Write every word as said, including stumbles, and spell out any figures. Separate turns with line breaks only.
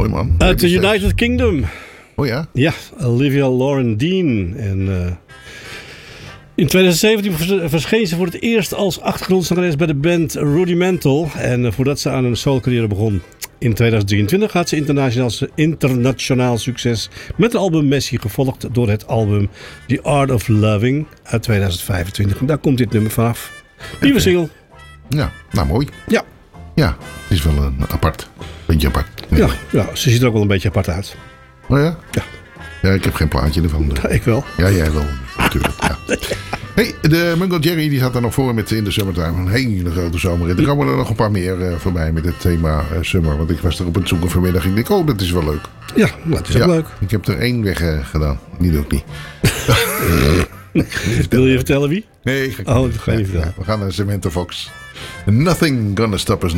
Mooi man.
Uit de United Kingdom.
Oh ja?
Ja, Olivia Lauren Dean. En uh, in twintig zeventien verscheen ze voor het eerst als achtergrondzangeres bij de band Rudimental. En uh, voordat ze aan een solo-carrière begon. In twintig drieëntwintig had ze internationaal, internationaal succes met het album Messi, gevolgd door het album The Art of Loving uit twintig vijfentwintig. En daar komt dit nummer vanaf. Nieuwe single.
Ja, nou mooi.
Ja.
Ja, het is wel een apart. Beetje apart.
Ja, ja, ja, ze ziet er ook wel een beetje apart uit.
Oh ja?
Ja.
Ja, ik heb geen plaatje ervan.
Ja, ik wel.
Ja, jij wel. Natuurlijk. Ja. Hey, de Mungo Jerry die zat er nog voor met In the Summertime. Een hele grote zomer. Er komen er nog een paar meer uh, voorbij met het thema uh, Summer. Want ik was er op het zoeken vanmiddag. Ik denk, oh, dat is wel leuk.
Ja, dat is ook
ja,
leuk.
Ik heb er één weg uh, gedaan. Die doe ik niet.
Wil je vertellen wie?
Nee, ik ga ik
oh,
niet.
dat ga je niet vertellen.
Ja, we gaan naar Samantha Fox. Nothing gonna stop us